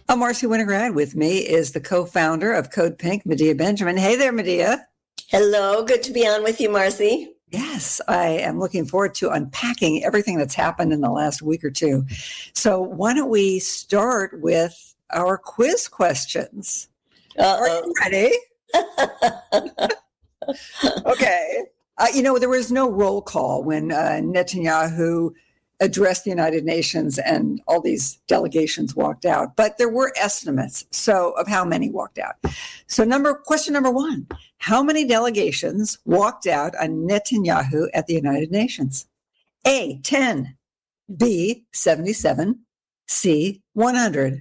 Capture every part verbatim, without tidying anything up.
I'm Marcy Winograd. With me is the co-founder of Code Pink, Medea Benjamin. Hey there, Medea. Hello. Good to be on with you, Marcy. Yes, I am looking forward to unpacking everything that's happened in the last week or two. So why don't we start with our quiz questions? Uh-oh. Are you ready? Okay. Uh, you know, there was no roll call when uh, Netanyahu addressed the United Nations and all these delegations walked out, but there were estimates so of how many walked out. So number question number one, how many delegations walked out on Netanyahu at the United Nations? A, ten, B, seventy-seven, C, one hundred.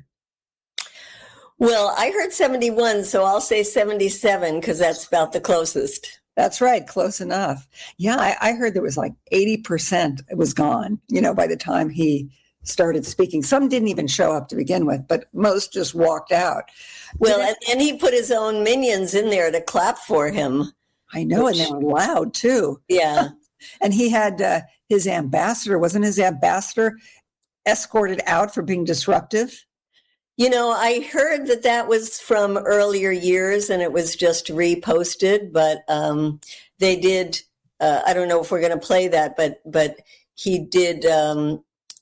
Well, I heard seventy-one, so I'll say seventy-seven because that's about the closest. That's right. Close enough. Yeah, I, I heard there was like eighty percent it was gone, you know, by the time he started speaking. Some didn't even show up to begin with, but most just walked out. Well, and, and he put his own minions in there to clap for him. I know, which, and they were loud too. Yeah. And he had uh, his ambassador, wasn't his ambassador escorted out for being disruptive? You know, I heard that that was from earlier years and it was just reposted, but um, they did, uh, I don't know if we're going to play that, but but he did um,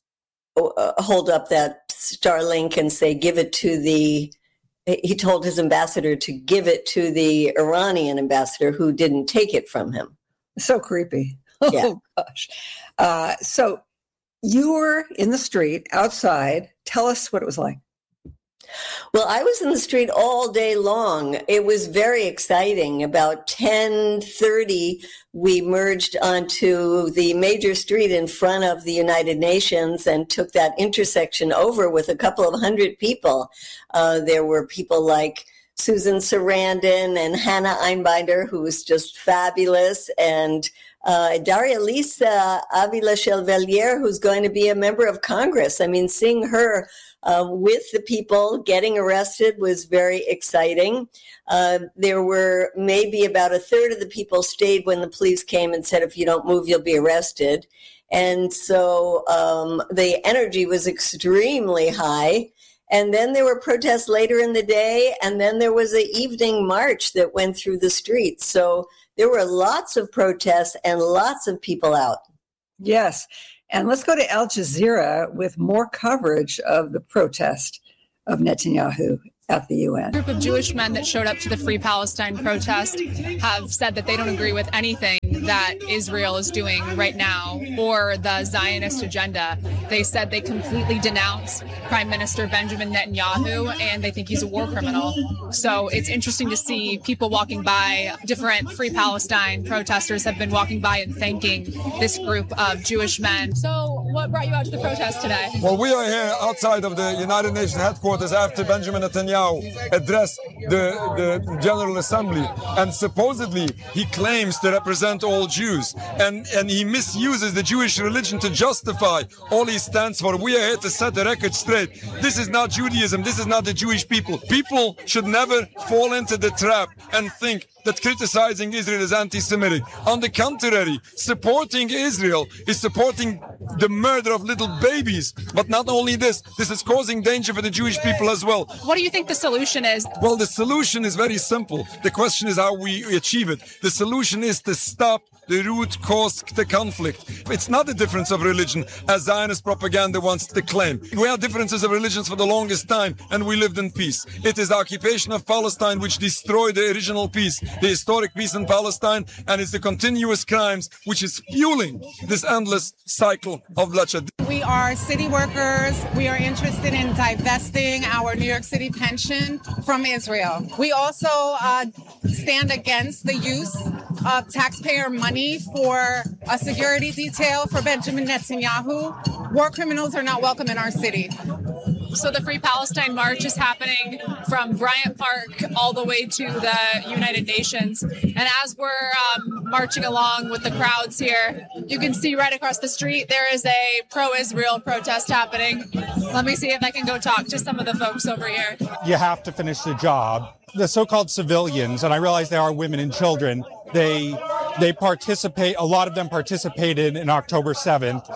hold up that Starlink and say, give it to the, he told his ambassador to give it to the Iranian ambassador who didn't take it from him. So creepy. Yeah. Oh, gosh. Uh, so you were in the street outside. Tell us what it was like. Well, I was in the street all day long. It was very exciting. About ten thirty, we merged onto the major street in front of the United Nations and took that intersection over with a couple of hundred people. Uh, there were people like Susan Sarandon and Hannah Einbinder, who was just fabulous, and uh, Daria Lisa Avila Chevalier, who's going to be a member of Congress. I mean, seeing her Uh, with the people getting arrested was very exciting. Uh, there were maybe about a third of the people stayed when the police came and said, if you don't move, you'll be arrested. And so um, the energy was extremely high. And then there were protests later in the day. And then there was an evening march that went through the streets. So there were lots of protests and lots of people out. Yes. And let's go to Al Jazeera with more coverage of the protest of Netanyahu at the U N. A group of Jewish men that showed up to the Free Palestine protest have said that they don't agree with anything that Israel is doing right now or the Zionist agenda. They said they completely denounce Prime Minister Benjamin Netanyahu and they think he's a war criminal. So it's interesting to see people walking by. Different Free Palestine protesters have been walking by and thanking this group of Jewish men. So what brought you out to the protest today? Well, we are here outside of the United Nations headquarters after Benjamin Netanyahu addressed the, the General Assembly, and supposedly he claims to represent all Jews, and, and he misuses the Jewish religion to justify all he stands for. We are here to set the record straight. This is not Judaism. This is not the Jewish people. People should never fall into the trap and think that criticizing Israel is anti-Semitic. On the contrary, supporting Israel is supporting the murder of little babies. But not only this, this is causing danger for the Jewish people as well. What do you think the solution is? Well, the solution is very simple. The question is how we achieve it. The solution is to stop the root cause the conflict. It's not a difference of religion, as Zionist propaganda wants to claim. We had differences of religions for the longest time, and we lived in peace. It is the occupation of Palestine which destroyed the original peace, the historic peace in Palestine, and it's the continuous crimes which is fueling this endless cycle of bloodshed. We are city workers. We are interested in divesting our New York City pension from Israel. We also uh, stand against the use of taxpayer money for a security detail for Benjamin Netanyahu. War criminals are not welcome in our city. So the Free Palestine March is happening from Bryant Park all the way to the United Nations. And as we're um, marching along with the crowds here, you can see right across the street, there is a pro-Israel protest happening. Let me see if I can go talk to some of the folks over here. You have to finish the job. The so-called civilians, and I realize they are women and children, they they participate, a lot of them participated in October seventh.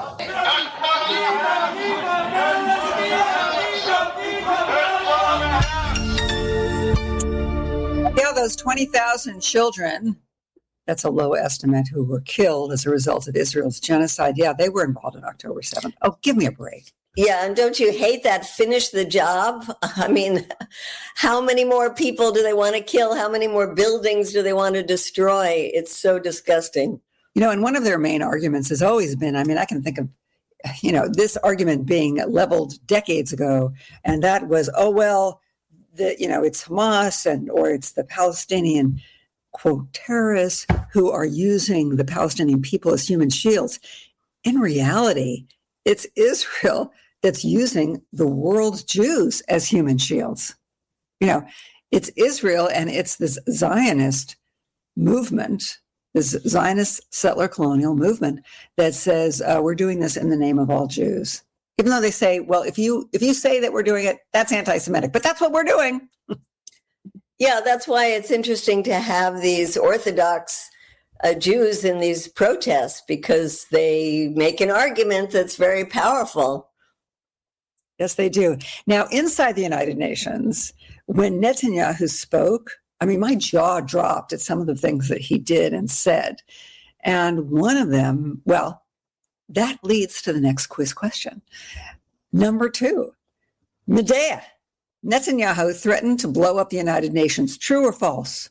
those twenty thousand children, that's a low estimate, who were killed as a result of Israel's genocide, yeah, they were involved in October seventh. Oh, give me a break. Yeah, and don't you hate that finish the job? I mean, how many more people do they want to kill? How many more buildings do they want to destroy? It's so disgusting. You know, and one of their main arguments has always been, I mean, I can think of, you know, this argument being leveled decades ago, and that was, oh, well, the, you know, it's Hamas and or it's the Palestinian, quote, terrorists who are using the Palestinian people as human shields. In reality, it's Israel that's using the world's Jews as human shields. You know, it's Israel and it's this Zionist movement, this Zionist settler colonial movement that says uh, we're doing this in the name of all Jews. Even though they say, well, if you if you say that we're doing it, that's anti-Semitic, but that's what we're doing. Yeah, that's why it's interesting to have these Orthodox uh, Jews in these protests, because they make an argument that's very powerful. Yes, they do. Now, inside the United Nations, when Netanyahu spoke, I mean, my jaw dropped at some of the things that he did and said. And one of them, well, that leads to the next quiz question. Number two, Medea. Netanyahu threatened to blow up the United Nations. True or false?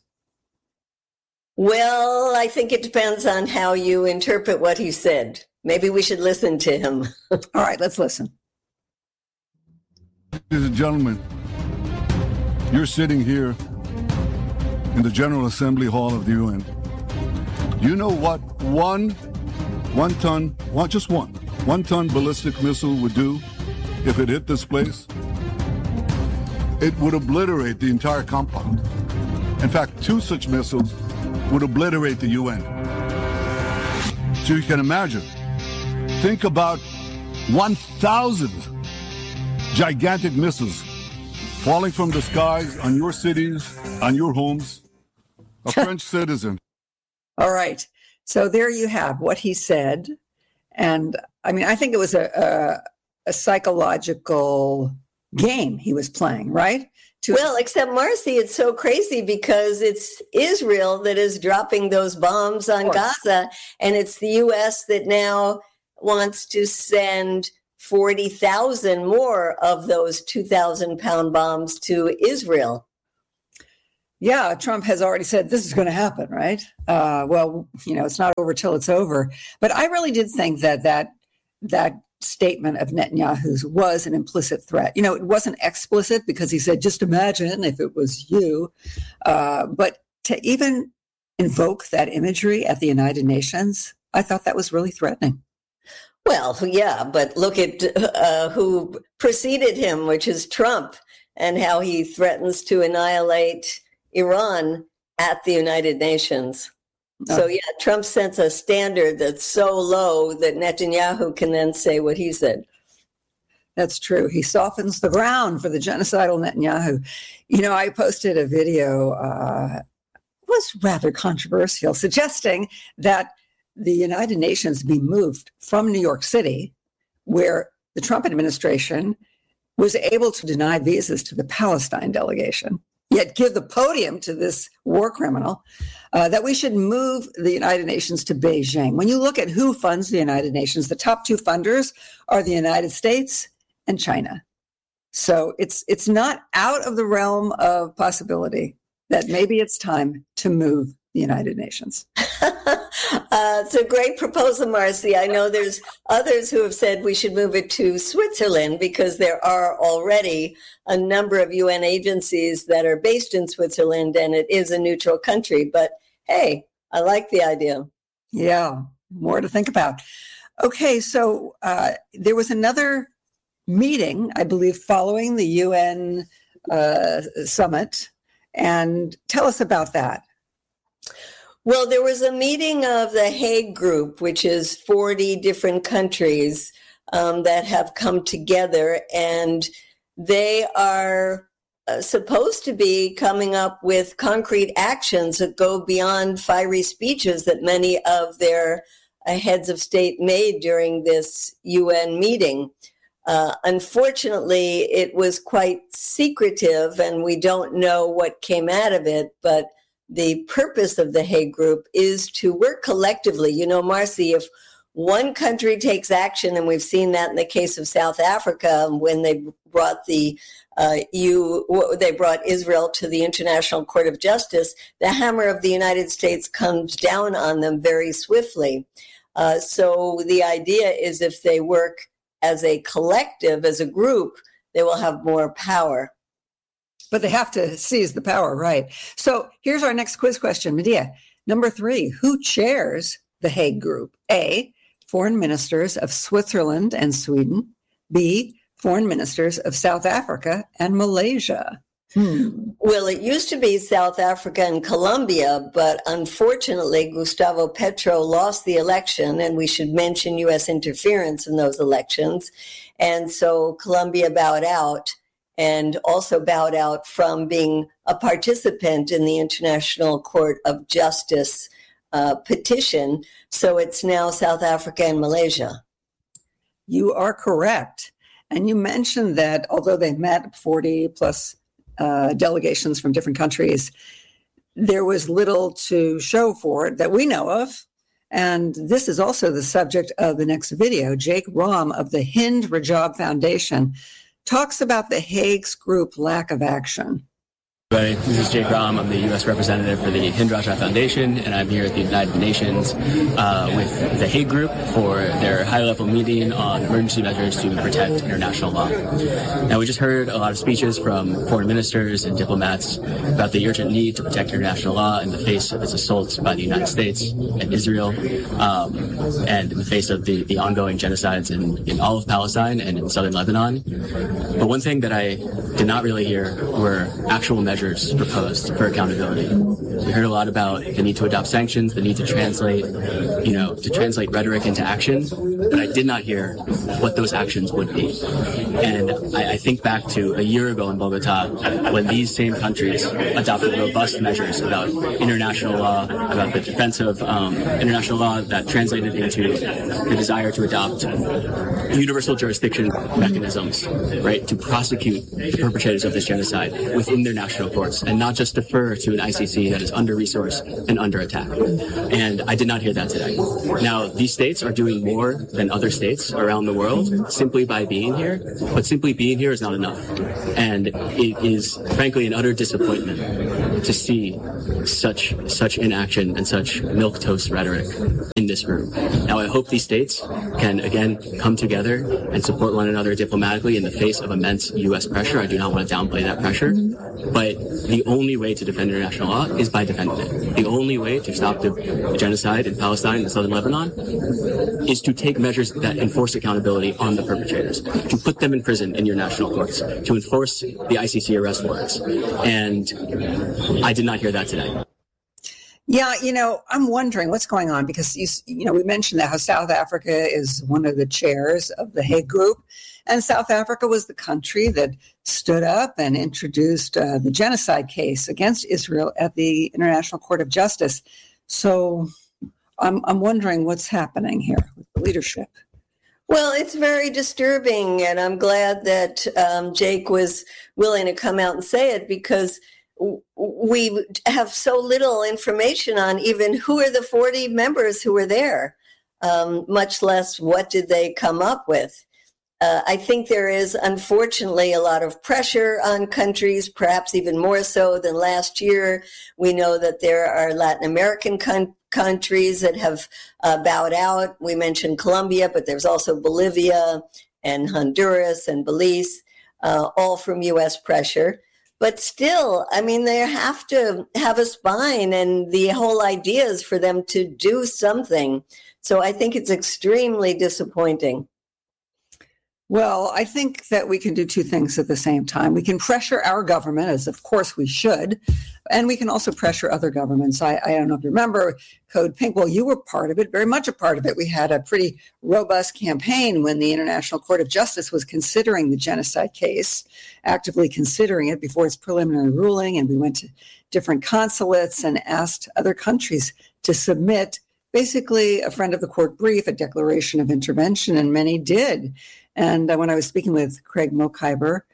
Well, I think it depends on how you interpret what he said. Maybe we should listen to him. All right, let's listen. Ladies and gentlemen, you're sitting here in the General Assembly Hall of the U N. You know what one, one ton, one, just one, one ton ballistic missile would do if it hit this place? It would obliterate the entire compound. In fact, two such missiles would obliterate the U N. So you can imagine, think about one thousand gigantic missiles falling from the skies on your cities, on your homes, a French citizen. All right. So there you have what he said. And I mean, I think it was a, a, a psychological game he was playing, right? To well, except Marcy, it's so crazy because it's Israel that is dropping those bombs on Gaza, and it's the U S that now wants to send forty thousand more of those two thousand pound bombs to Israel. Yeah, Trump has already said this is going to happen, right? Uh, well, you know, it's not over till it's over. But I really did think that that that statement of Netanyahu's was an implicit threat. You know, it wasn't explicit because he said, just imagine if it was you. Uh, but to even invoke that imagery at the United Nations, I thought that was really threatening. Well, yeah, but look at uh, who preceded him, which is Trump, and how he threatens to annihilate Iran at the United Nations. So, yeah, Trump sets a standard that's so low that Netanyahu can then say what he said. That's true. He softens the ground for the genocidal Netanyahu. You know, I posted a video, uh, was rather controversial, suggesting that the United Nations be moved from New York City, where the Trump administration was able to deny visas to the Palestine delegation, yet give the podium to this war criminal, uh, that we should move the United Nations to Beijing. When you look at who funds the United Nations, the top two funders are the United States and China. So it's it's not out of the realm of possibility that maybe it's time to move the United Nations. Uh, it's a great proposal, Marcy. I know there's others who have said we should move it to Switzerland because there are already a number of U N agencies that are based in Switzerland, and it is a neutral country. But hey, I like the idea. Yeah, more to think about. Okay, so uh, there was another meeting, I believe, following the U N uh, summit. And tell us about that. Well, there was a meeting of the Hague Group, which is forty different countries um, that have come together, and they are uh, supposed to be coming up with concrete actions that go beyond fiery speeches that many of their uh, heads of state made during this U N meeting. Uh, unfortunately, it was quite secretive, and we don't know what came out of it, but the purpose of the Hague Group is to work collectively. You know, Marcy, if one country takes action, and we've seen that in the case of South Africa when they brought the uh, you they brought Israel to the International Court of Justice, the hammer of the United States comes down on them very swiftly. Uh, so the idea is if they work as a collective, as a group, they will have more power. But they have to seize the power, right? So here's our next quiz question, Medea. Number three, who chairs the Hague Group? A, foreign ministers of Switzerland and Sweden. B, foreign ministers of South Africa and Malaysia. Hmm. Well, it used to be South Africa and Colombia, but unfortunately, Gustavo Petro lost the election, and we should mention U S interference in those elections. And so Colombia bowed out, and also bowed out from being a participant in the International Court of Justice uh, petition. So it's now South Africa and Malaysia. You are correct. And you mentioned that although they met forty plus uh, delegations from different countries, there was little to show for it that we know of. And this is also the subject of the next video. Jake Rahm of the Hind Rajab Foundation talks about the Hague's Group lack of action. Hi, this is Jake Rahm. I'm the U S representative for the Hind Rajab Foundation, and I'm here at the United Nations uh, with the Hague Group for their high-level meeting on emergency measures to protect international law. Now, we just heard a lot of speeches from foreign ministers and diplomats about the urgent need to protect international law in the face of its assaults by the United States and Israel, um, and in the face of the, the ongoing genocides in, in all of Palestine and in southern Lebanon. But one thing that I did not really hear were actual measures proposed for accountability. We heard a lot about the need to adopt sanctions, the need to translate, you know, to translate rhetoric into action, but I did not hear what those actions would be. And I, I think back to a year ago in Bogota, when these same countries adopted robust measures about international law, about the defense of um, international law that translated into the desire to adopt universal jurisdiction mechanisms, right, to prosecute the perpetrators of this genocide within their national courts, and not just defer to an I C C that is under-resourced and under attack. And I did not hear that today. Now, these states are doing more than other states around the world simply by being here, but simply being here is not enough. And it is, frankly, an utter disappointment to see such such inaction and such milquetoast rhetoric in this room. Now, I hope these states can, again, come together and support one another diplomatically in the face of immense U S pressure. I do not want to downplay that pressure. But the only way to defend international law is by defending it. The only way to stop the, the genocide in Palestine and southern Lebanon is to take measures that enforce accountability on the perpetrators, to put them in prison in your national courts, to enforce the I C C arrest warrants. And I did not hear that today. Yeah, you know, I'm wondering what's going on because, you, you know, we mentioned that how South Africa is one of the chairs of the Hague Group. And South Africa was the country that stood up and introduced uh, the genocide case against Israel at the International Court of Justice. So I'm, I'm wondering what's happening here with the leadership. Well, it's very disturbing, and I'm glad that um, Jake was willing to come out and say it, because we have so little information on even who are the forty members who were there, um, much less what did they come up with. Uh, I think there is, unfortunately, a lot of pressure on countries, perhaps even more so than last year. We know that there are Latin American con- countries that have uh, bowed out. We mentioned Colombia, but there's also Bolivia and Honduras and Belize, uh, all from U S pressure. But still, I mean, they have to have a spine, and the whole idea is for them to do something. So I think it's extremely disappointing. Well, I think that we can do two things at the same time. We can pressure our government, as of course we should, and we can also pressure other governments. I, I don't know if you remember Code Pink. Well, you were part of it, very much a part of it. We had a pretty robust campaign when the International Court of Justice was considering the genocide case, actively considering it before its preliminary ruling, and we went to different consulates and asked other countries to submit basically a friend of the court brief, a declaration of intervention, and many did. And uh, when I was speaking with Craig Mokhiber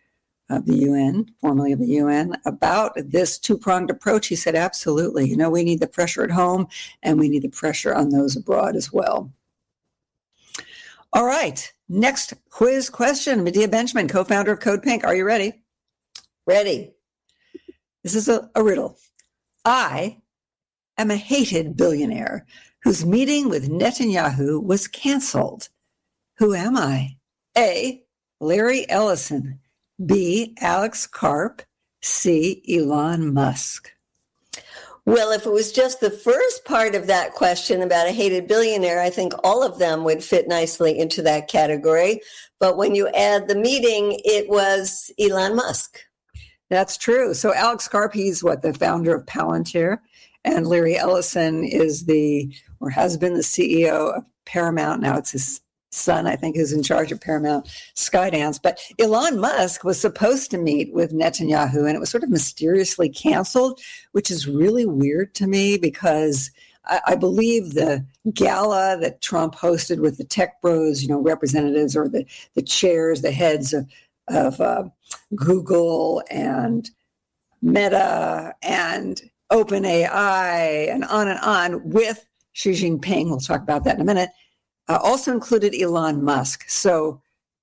of the U N, formerly of the U N, about this two-pronged approach. He said, absolutely. You know, we need the pressure at home and we need the pressure on those abroad as well. All right. Next quiz question. Medea Benjamin, co-founder of CodePink. Are you ready? Ready. This is a, a riddle. I am a hated billionaire whose meeting with Netanyahu was canceled. Who am I? A, Larry Ellison. B, Alex Karp. C, Elon Musk. Well, if it was just the first part of that question about a hated billionaire, I think all of them would fit nicely into that category. But when you add the meeting, it was Elon Musk. That's true. So Alex Karp, he's what, the founder of Palantir, and Larry Ellison is the, or has been the C E O of Paramount. Now it's his son, I think, who's in charge of Paramount Skydance. But Elon Musk was supposed to meet with Netanyahu, and it was sort of mysteriously canceled, which is really weird to me because I, I believe the gala that Trump hosted with the tech bros, you know, representatives or the, the chairs, the heads of, of uh, Google and Meta and OpenAI and on and on with Xi Jinping, we'll talk about that in a minute, Uh, also included Elon Musk. So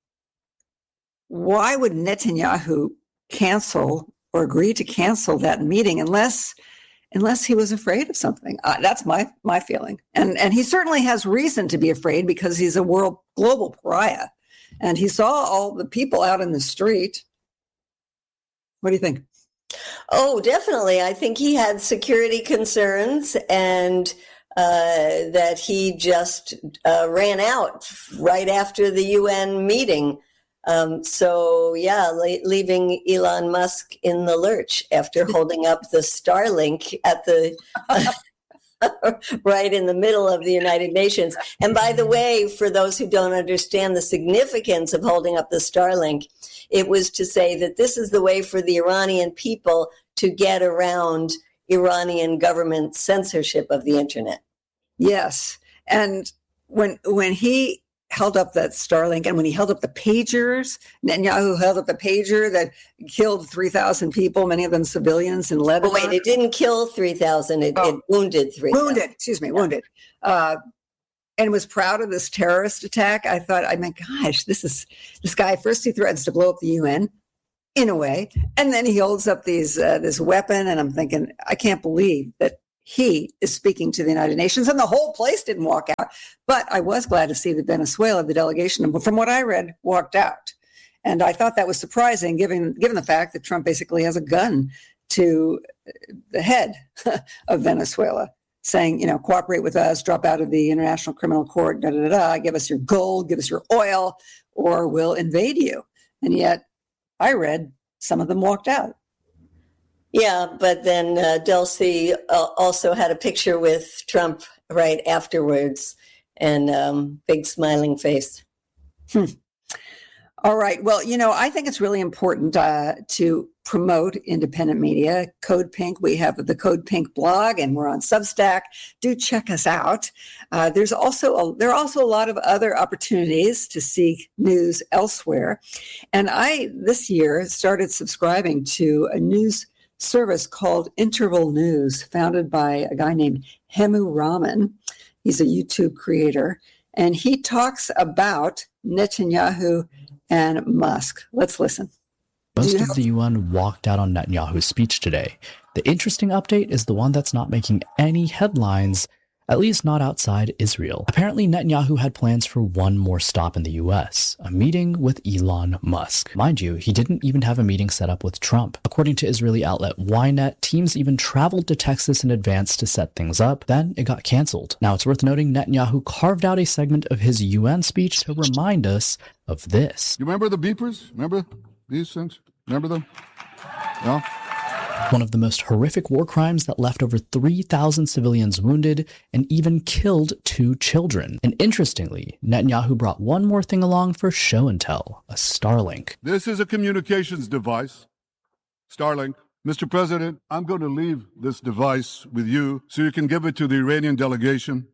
why would Netanyahu cancel or agree to cancel that meeting unless unless he was afraid of something? Uh, that's my my feeling. And and he certainly has reason to be afraid because he's a world global pariah. And he saw all the people out in the street. What do you think? Oh, definitely. I think he had security concerns and Uh, that he just uh, ran out right after the U N meeting. Um, so, yeah, le- leaving Elon Musk in the lurch after holding up the Starlink at the uh, right in the middle of the United Nations. And by the way, for those who don't understand the significance of holding up the Starlink, it was to say that this is the way for the Iranian people to get around Iranian government censorship of the internet. Yes. And when when he held up that Starlink and when he held up the pagers, Netanyahu held up the pager that killed three thousand people, many of them civilians in Lebanon. Oh, wait, it didn't kill three thousand. It, oh. it wounded three thousand. Wounded, excuse me, yeah. wounded. Uh, and was proud of this terrorist attack. I thought, I mean, gosh, this is this guy. First, he threatens to blow up the U N. In a way, and then he holds up these uh, this weapon, and I'm thinking, I can't believe that he is speaking to the United Nations, and the whole place didn't walk out. But I was glad to see that Venezuela, the delegation, from what I read, walked out, and I thought that was surprising, given given the fact that Trump basically has a gun to the head of Venezuela, saying, you know, cooperate with us, drop out of the International Criminal Court, da da da da, give us your gold, give us your oil, or we'll invade you. And yet, I read some of them walked out. Yeah, but then uh, Delsey uh, also had a picture with Trump right afterwards and um, big smiling face. Hmm. All right. Well, you know, I think it's really important uh, to promote independent media. Code Pink, we have the Code Pink blog, and we're on Substack. Do check us out. Uh, there's also a, there are also a lot of other opportunities to seek news elsewhere. And I, this year, started subscribing to a news service called Interval News, founded by a guy named Hemu Raman. He's a YouTube creator, and he talks about Netanyahu and Musk. Let's listen. Most of the U N walked out on Netanyahu's speech today. The interesting update is the one that's not making any headlines, at least not outside Israel. Apparently, Netanyahu had plans for one more stop in the U S, a meeting with Elon Musk. Mind you, he didn't even have a meeting set up with Trump. According to Israeli outlet Ynet, teams even traveled to Texas in advance to set things up, then it got canceled. Now, it's worth noting Netanyahu carved out a segment of his U N speech to remind us of this. You remember the beepers? Remember these things? Remember them? Yeah? One of the most horrific war crimes that left over three thousand civilians wounded and even killed two children. And interestingly, Netanyahu brought one more thing along for show and tell, a Starlink. This is a communications device, Starlink. Mister President, I'm going to leave this device with you so you can give it to the Iranian delegation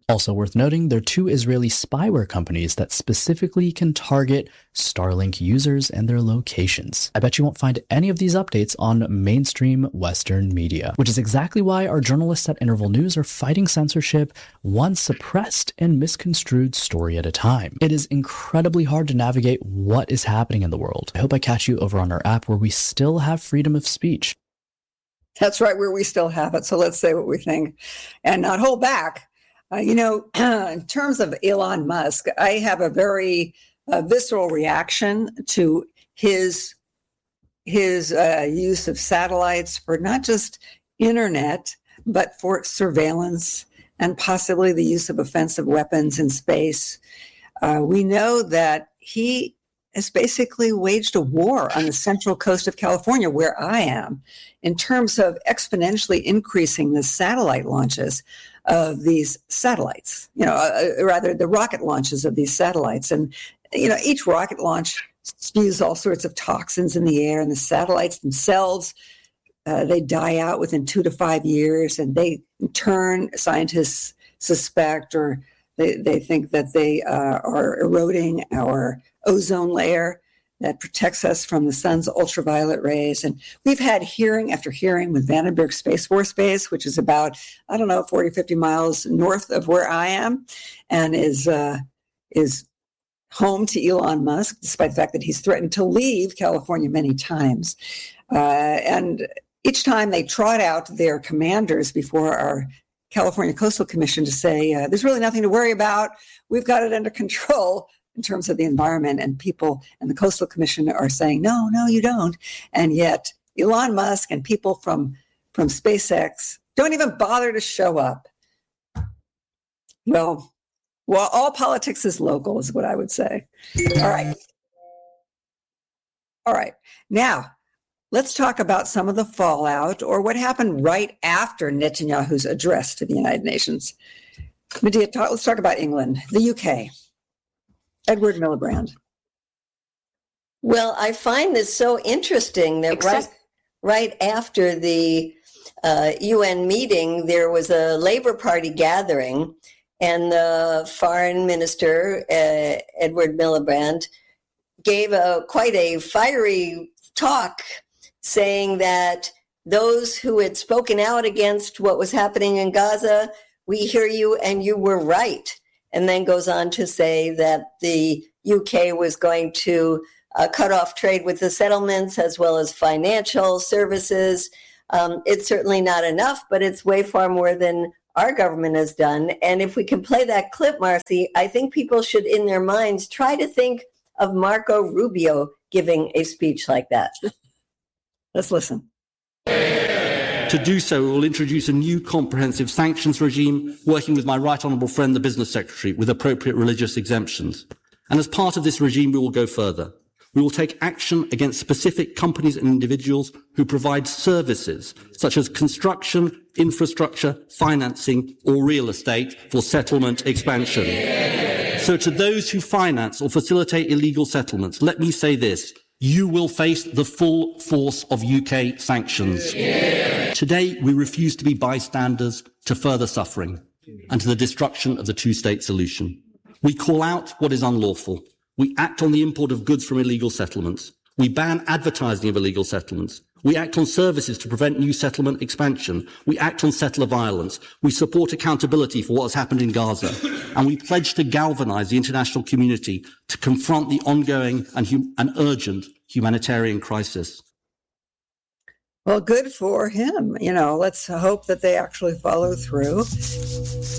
Also worth noting, there are two Israeli spyware companies that specifically can target Starlink users and their locations. I bet you won't find any of these updates on mainstream Western media, which is exactly why our journalists at Interval News are fighting censorship one suppressed and misconstrued story at a time. It is incredibly hard to navigate what is happening in the world. I hope I catch you over on our app where we still have freedom of speech. That's right, where we still have it. So let's say what we think and not hold back. Uh, you know, in terms of Elon Musk, I have a very uh, visceral reaction to his his uh, use of satellites for not just internet, but for surveillance and possibly the use of offensive weapons in space. Uh, we know that he has basically waged a war on the central coast of California, where I am, in terms of exponentially increasing the satellite launches of these satellites, you know, uh, rather the rocket launches of these satellites. And, you know, each rocket launch spews all sorts of toxins in the air, and the satellites themselves, uh, they die out within two to five years. And they, in turn, scientists suspect or they, they think that they uh, are eroding our ozone layer that protects us from the sun's ultraviolet rays. And we've had hearing after hearing with Vandenberg Space Force Base, which is about, I don't know, forty, fifty miles north of where I am, and is uh, is home to Elon Musk, despite the fact that he's threatened to leave California many times. Uh, and each time they trot out their commanders before our California Coastal Commission to say, uh, there's really nothing to worry about. We've got it under control in terms of the environment, and people and the Coastal Commission are saying, no, no, you don't. And yet Elon Musk and people from, from SpaceX don't even bother to show up. Well, well, all politics is local is what I would say. All right. All right. Now, let's talk about some of the fallout or what happened right after Netanyahu's address to the United Nations. Medea, talk, let's talk about England, the U K. Edward Miliband. Well, I find this so interesting that right, right after the uh, U N meeting, there was a Labour Party gathering, and the foreign minister, uh, Edward Miliband, gave a quite a fiery talk saying that those who had spoken out against what was happening in Gaza, we hear you and you were right. And then goes on to say that the U K was going to uh, cut off trade with the settlements as well as financial services. Um, it's certainly not enough, but it's way far more than our government has done. And if we can play that clip, Marcy, I think people should, in their minds, try to think of Marco Rubio giving a speech like that. Let's listen. To do so, we will introduce a new comprehensive sanctions regime, working with my right honourable friend, the Business Secretary, with appropriate religious exemptions. And as part of this regime, we will go further. We will take action against specific companies and individuals who provide services such as construction, infrastructure, financing, or real estate for settlement expansion. So to those who finance or facilitate illegal settlements, let me say this. You will face the full force of U K sanctions. Yeah. Today, we refuse to be bystanders to further suffering and to the destruction of the two-state solution. We call out what is unlawful. We act on the import of goods from illegal settlements. We ban advertising of illegal settlements. We act on services to prevent new settlement expansion. We act on settler violence. We support accountability for what has happened in Gaza. And we pledge to galvanize the international community to confront the ongoing and, hum- and urgent humanitarian crisis. Well, good for him. You know, let's hope that they actually follow through.